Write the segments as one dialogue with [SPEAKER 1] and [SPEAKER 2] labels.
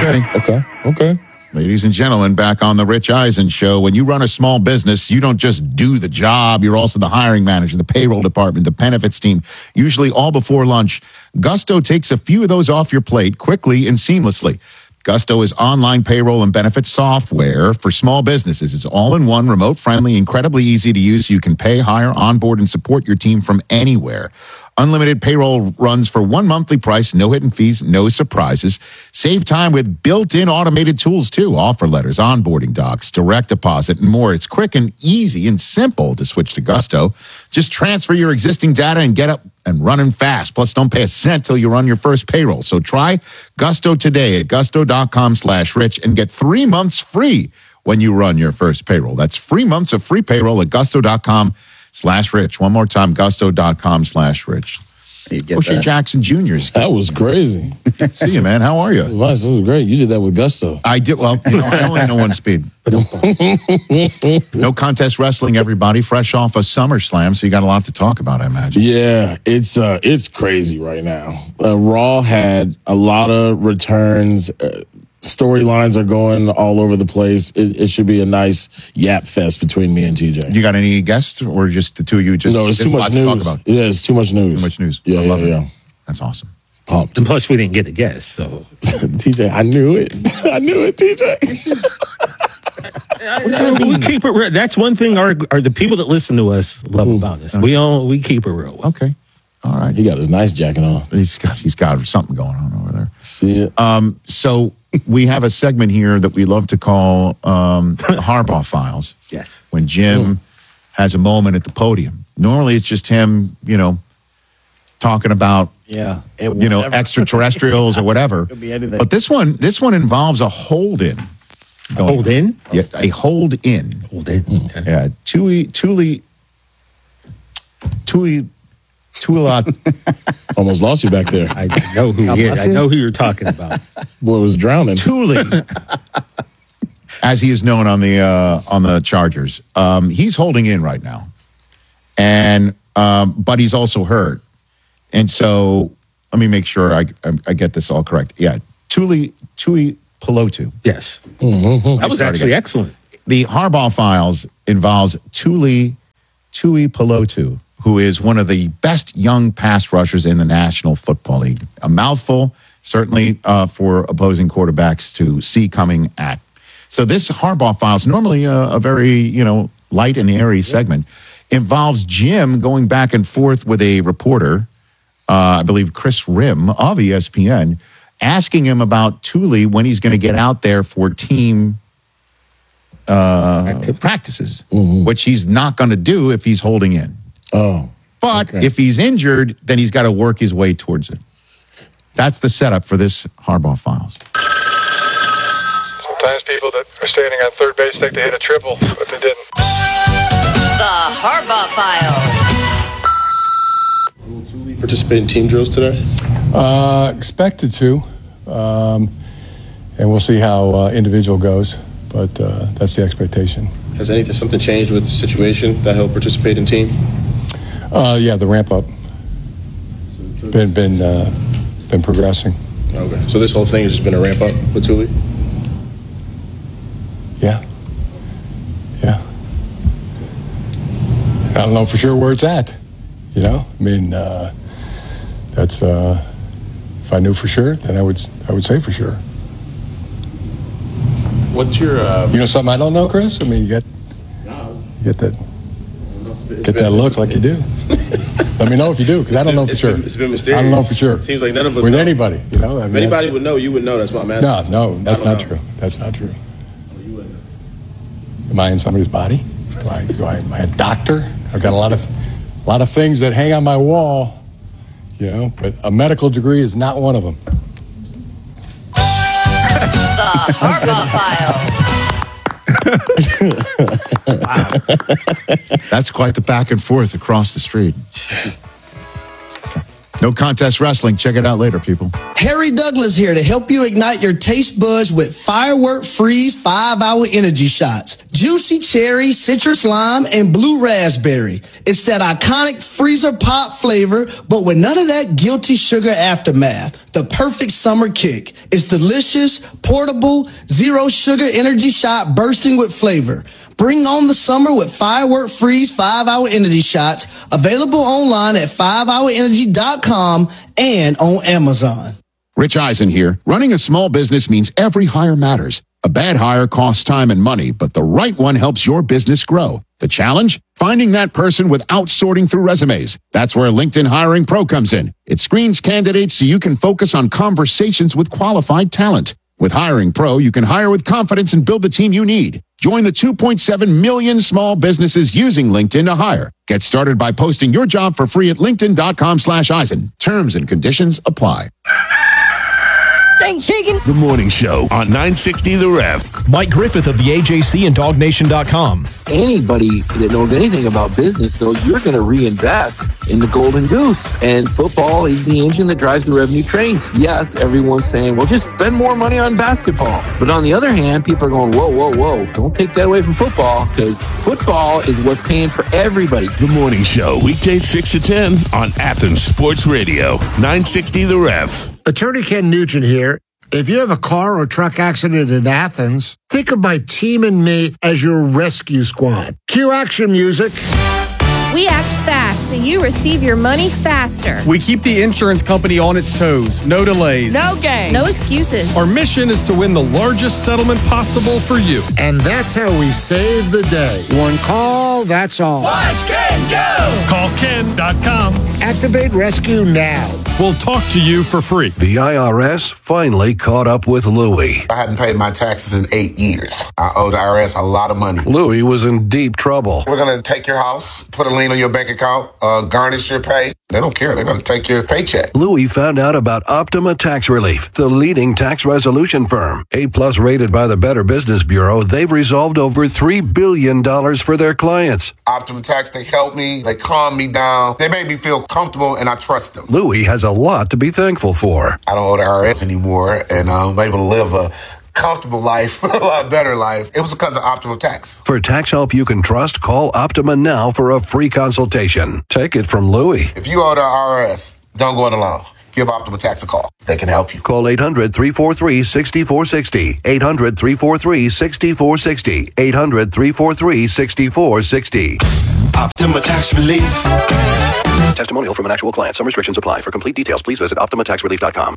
[SPEAKER 1] Okay.
[SPEAKER 2] Ladies and gentlemen, back on the Rich Eisen Show. When you run a small business, you don't just do the job. You're also the hiring manager, the payroll department, the benefits team, usually all before lunch. Gusto takes a few of those off your plate quickly and seamlessly. Gusto is online payroll and benefits software for small businesses. It's all-in-one, remote-friendly, incredibly easy to use, so you can pay, hire, onboard, and support your team from anywhere. Unlimited payroll runs for one monthly price, no hidden fees, no surprises. Save time with built-in automated tools, too. Offer letters, onboarding docs, direct deposit, and more. It's quick and easy and simple to switch to Gusto. Just transfer your existing data and get up and running fast. Plus, don't pay a cent till you run your first payroll. So try Gusto today at gusto.com/rich and get 3 months free when you run your first payroll. That's 3 months of free payroll at gusto.com/rich. One more time, gusto.com/rich. O'Shea Jackson Jr.'s.
[SPEAKER 1] That was crazy.
[SPEAKER 2] See you, man. How are you?
[SPEAKER 1] Nice. It was great. You did that with Gusto.
[SPEAKER 2] I did. Well, I only know one speed. No contest wrestling, everybody. Fresh off a SummerSlam, so you got a lot to talk about, I imagine.
[SPEAKER 1] Yeah, it's crazy right now. Raw had a lot of returns. Storylines are going all over the place. It should be a nice yap fest between me and TJ.
[SPEAKER 2] You got any guests, or just the two of you?
[SPEAKER 1] No, it's too much news. To talk about. Yeah, it's too much news.
[SPEAKER 2] Too much news.
[SPEAKER 1] Yeah,
[SPEAKER 2] I love it.
[SPEAKER 1] Yeah.
[SPEAKER 2] That's awesome.
[SPEAKER 1] Pumped.
[SPEAKER 3] And plus, we didn't get a guest, so
[SPEAKER 1] TJ, I knew it. I knew it, TJ.
[SPEAKER 3] We keep it real. That's one thing our the people that listen to us love about us. We keep it real.
[SPEAKER 2] Okay. All right.
[SPEAKER 1] He got his nice jacket on.
[SPEAKER 2] He's got something going on over there.
[SPEAKER 1] See it.
[SPEAKER 2] So we have a segment here that we love to call Harbaugh Files.
[SPEAKER 3] Yes.
[SPEAKER 2] When Jim has a moment at the podium. Normally it's just him, talking about extraterrestrials or whatever.
[SPEAKER 4] Could be anything.
[SPEAKER 2] But this one involves a hold-in.
[SPEAKER 3] Hold in?
[SPEAKER 2] Yeah, a hold-in.
[SPEAKER 3] Hold-in. Okay.
[SPEAKER 2] Yeah, Tuli.
[SPEAKER 1] Almost lost you back there.
[SPEAKER 3] I know who he is. I know who you're talking about.
[SPEAKER 1] Boy was drowning.
[SPEAKER 2] Tuli, as he is known on the Chargers. He's holding in right now, and but he's also hurt. And so let me make sure I get this all correct. Yeah, Tuli Pelotu.
[SPEAKER 3] Yes,
[SPEAKER 2] That
[SPEAKER 3] was actually excellent.
[SPEAKER 2] The Harbaugh Files involves Tuli Pelotu, who is one of the best young pass rushers in the National Football League. A mouthful, certainly for opposing quarterbacks to see coming at. So this Harbaugh Files, normally a very, light and airy segment, involves Jim going back and forth with a reporter, I believe Chris Rim of ESPN, asking him about Tuli when he's going to get out there for team practices, which he's not going to do if he's holding in.
[SPEAKER 1] Oh.
[SPEAKER 2] But if he's injured, then he's got to work his way towards it. That's the setup for this Harbaugh Files.
[SPEAKER 5] Sometimes people that are standing on third base think they hit a triple, but they didn't.
[SPEAKER 6] The Harbaugh Files.
[SPEAKER 1] Will Tuli participate in team drills today?
[SPEAKER 7] Expected to. And we'll see how individual goes. But that's the expectation.
[SPEAKER 8] Has something changed with the situation that he'll participate in team?
[SPEAKER 7] Yeah, the ramp up. Been progressing.
[SPEAKER 8] Okay, so this whole thing has just been a ramp up with Tuli?
[SPEAKER 7] Yeah. I don't know for sure where it's at. That's if I knew for sure, then I would say for sure.
[SPEAKER 8] What's your
[SPEAKER 7] something I don't know, Chris? I mean, you get that look like you do. Let me know if you do, because I don't know for sure.
[SPEAKER 8] It's been mysterious.
[SPEAKER 7] I don't know for sure.
[SPEAKER 8] It seems like none of us
[SPEAKER 7] with
[SPEAKER 8] know.
[SPEAKER 7] anybody.
[SPEAKER 8] If anybody would know, you would know. That's why I'm asking.
[SPEAKER 7] No, that's not true. That's not true.
[SPEAKER 8] You wouldn't know.
[SPEAKER 7] Am I in somebody's body? Am I a doctor? I've got a lot of things that hang on my wall, but a medical degree is not one of them.
[SPEAKER 6] The Harbaugh Files.
[SPEAKER 2] Wow. That's quite the back and forth across the street. No Contest Wrestling. Check it out later, people.
[SPEAKER 9] Harry Douglas here to help you ignite your taste buds with Firework Freeze 5-hour energy shots.
[SPEAKER 4] juicy cherry, citrus lime, and blue raspberry. It's that iconic freezer pop flavor, but with none of that guilty sugar aftermath. The perfect summer kick. It's delicious, portable, zero sugar energy shot bursting with flavor. Bring on the summer with Firework Freeze 5-Hour Energy Shots, available online at 5hourenergy.com and on Amazon.
[SPEAKER 2] Rich Eisen here. Running a small business means every hire matters. A bad hire costs time and money, but the right one helps your business grow. The challenge? Finding that person without sorting through resumes. That's where LinkedIn Hiring Pro comes in. It screens candidates so you can focus on conversations with qualified talent. With Hiring Pro, you can hire with confidence and build the team you need. Join the 2.7 million small businesses using LinkedIn to hire. Get started by posting your job for free at linkedin.com/Eisen. Terms and conditions apply.
[SPEAKER 9] Thanks, Shakin'.
[SPEAKER 10] The Morning Show on 960 The Ref.
[SPEAKER 11] Mike Griffith of the AJC and DogNation.com.
[SPEAKER 12] Anybody that knows anything about business knows you're going to reinvest in the golden goose. And football is the engine that drives the revenue train. Yes, everyone's saying, well, just spend more money on basketball. But on the other hand, people are going, whoa, whoa, whoa. Don't take that away from football, because football is what's paying for everybody.
[SPEAKER 10] The Morning Show, weekdays 6 to 10 on Athens Sports Radio, 960 The Ref.
[SPEAKER 13] Attorney Ken Nugent here. If you have a car or truck accident in Athens, think of my team and me as your rescue squad. Cue action music.
[SPEAKER 14] We act fast so you receive your money faster.
[SPEAKER 15] We keep the insurance company on its toes. No delays.
[SPEAKER 14] No games. No excuses.
[SPEAKER 15] Our mission is to win the largest settlement possible for you.
[SPEAKER 13] And that's how we save the day. One call, that's all.
[SPEAKER 9] Watch Ken go!
[SPEAKER 15] Call Ken.com.
[SPEAKER 13] Activate rescue now.
[SPEAKER 15] We'll talk to you for free.
[SPEAKER 16] The IRS finally caught up with Louie.
[SPEAKER 17] I hadn't paid my taxes in 8 years. I owe the IRS a lot of money.
[SPEAKER 16] Louie was in deep trouble.
[SPEAKER 17] We're going to take your house, put a lien on your bank account, garnish your pay. They don't care. They're going to take your paycheck.
[SPEAKER 16] Louie found out about Optima Tax Relief, the leading tax resolution firm. A+ rated by the Better Business Bureau, they've resolved over $3 billion for their clients.
[SPEAKER 17] Optima Tax, they helped me. They calmed me down. They made me feel comfortable, and I trust them.
[SPEAKER 16] Louie has a lot to be thankful for.
[SPEAKER 17] I don't owe the IRS anymore, and I'm able to live a comfortable life, a lot better life. It was because of Optima Tax.
[SPEAKER 16] For tax help you can trust, call Optima now for a free consultation. Take it from Louie.
[SPEAKER 17] If you owe the IRS, don't go it alone. Give Optima Tax a call. They can help you.
[SPEAKER 16] Call 800-343-6460. 800-343-6460. 800-343-6460.
[SPEAKER 10] Optima Tax Relief.
[SPEAKER 16] Testimonial from an actual client. Some restrictions apply. For complete details, please visit OptimaTaxRelief.com.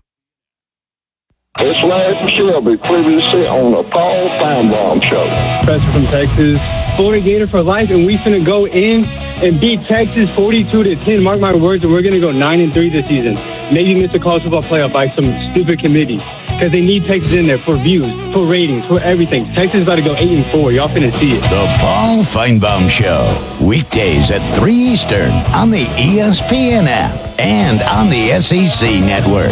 [SPEAKER 18] It's Larry Shelby, previously on the Paul Feinbaum Show.
[SPEAKER 19] Professor from Texas, Florida Gator for life, and we're finna go in and beat Texas 42-10. Mark my words, and we're gonna go 9-3 this season. Maybe miss the college football playoff by some stupid committee, because they need Texas in there for views, for ratings, for everything. Texas is about to go 8-4. Y'all finna see it.
[SPEAKER 20] The Paul Feinbaum Show, weekdays at 3 Eastern on the ESPN app and on the SEC network.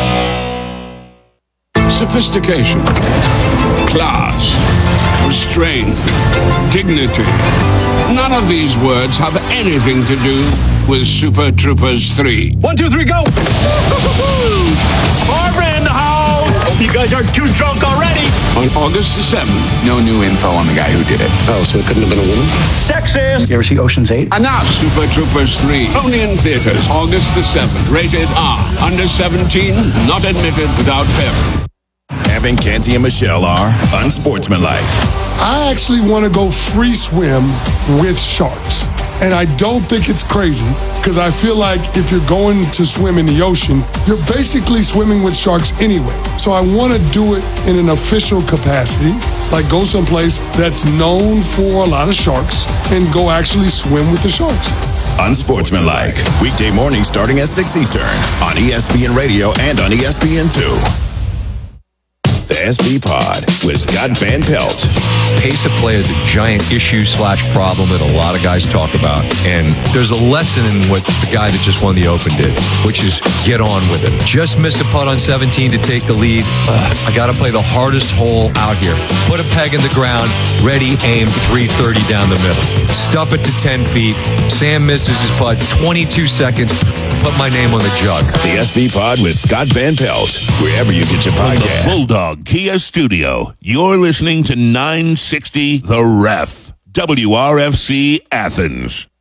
[SPEAKER 21] Sophistication, class, restraint, dignity. None of these words have anything to do with Super Troopers 3.
[SPEAKER 11] 1, 2, 3, go! Barbara in the house! Hope you guys aren't too drunk already.
[SPEAKER 21] On August the 7th.
[SPEAKER 22] No new info on the guy who did it.
[SPEAKER 21] Oh, so it couldn't have been a woman?
[SPEAKER 11] Sexist!
[SPEAKER 22] You ever see Ocean's 8?
[SPEAKER 21] Enough! Super Troopers 3. Only in theaters. August the 7th. Rated R. Under 17. Not admitted without parent.
[SPEAKER 23] Evan, Canty, and Michelle are unsportsmanlike.
[SPEAKER 24] I actually want to go free swim with sharks. And I don't think it's crazy, because I feel like if you're going to swim in the ocean, you're basically swimming with sharks anyway. So I want to do it in an official capacity, like go someplace that's known for a lot of sharks and go actually swim with the sharks.
[SPEAKER 23] Unsportsmanlike. Weekday mornings starting at 6 Eastern on ESPN Radio and on ESPN2. The SB Pod with Scott Van Pelt.
[SPEAKER 25] Pace of play is a giant issue/problem that a lot of guys talk about. And there's a lesson in what the guy that just won the Open did, which is get on with it. Just missed a putt on 17 to take the lead. I got to play the hardest hole out here. Put a peg in the ground, ready, aim, 330 down the middle. Stuff it to 10 feet. Sam misses his putt, 22 seconds. Put my name on the jug.
[SPEAKER 23] The SB Pod with Scott Van Pelt, wherever you get your podcast.
[SPEAKER 10] Bulldog From Kia Studio, you're listening to 960 The Ref, WRFC Athens.